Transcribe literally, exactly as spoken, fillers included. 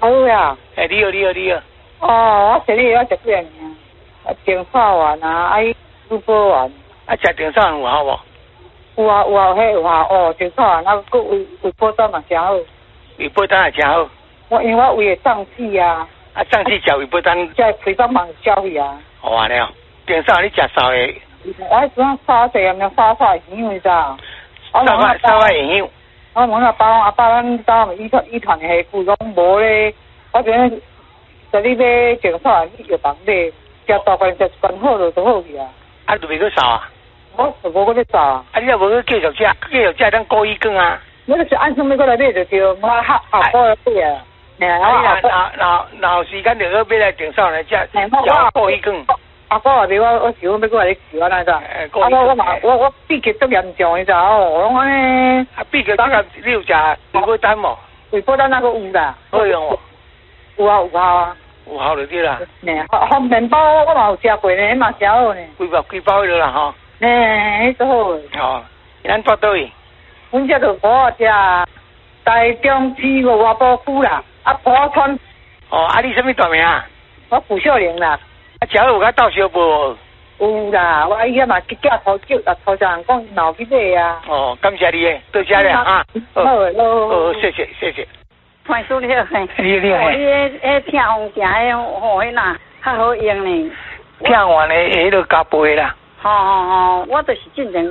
好呀。 哎，你好，你好，你好。 哦，我食你我食几样啊？丁草丸啊，啊伊猪波丸。 啊，食丁草丸有效无？ 有啊有啊，迄有啊哦，丁草丸啊，佮胃胃波丹嘛真好。 胃波丹也真好。 我因为我胃会胀气啊。 啊，胀气食胃波丹。 即系皮帮忙消去啊。 好啊了，丁草丸你食少诶。 我迄阵沙茶啊，沙沙香你知道？ 沙发沙发会香。 我问阿爸，阿爸咱家咪医团医团下夫讲无咧，我觉得在你买丁草丸你药房买，食大罐食一罐好就就好去啊。 啊，就袂去扫啊？ 我就无搁咧扫啊。 啊，你若无去继续食，继续食咱高一根啊。 我就是按什么过来买就对，我下下晡来买啊。哎， 啊，那那那有时间就去买来订上来食，食高一根。 阿哥话俾我，我想要过来吃啊，那个。啊，我我嘛，我我鼻结都严重，你知哦？我讲咧。啊， 鼻结当然你有食胃波丹无？ 胃波丹那个有啦。 好用哦。 有啊有效啊。 有效就对啦。 呢，红面包我嘛有食过呢，嘛食好呢。 几包几包了啦吼。 呢，迄都好。 哦，咱住倒位？ 阮这就好食台中市五外埔区啦，啊埔村。 哦，啊你什么大名啊？ 我傅秀玲啦。 啊，食好有甲到小无？ 有啦，我伊个嘛去寄头叫啊头上讲闹去买啊。 哦，感谢你，多谢了啊。 好，好， 好，谢谢谢谢。 潘叔你好， 你你好。 你迄迄听风行迄吼迄呐，较好用呢。 听完的迄个加倍啦。 吼吼吼，我就是进前。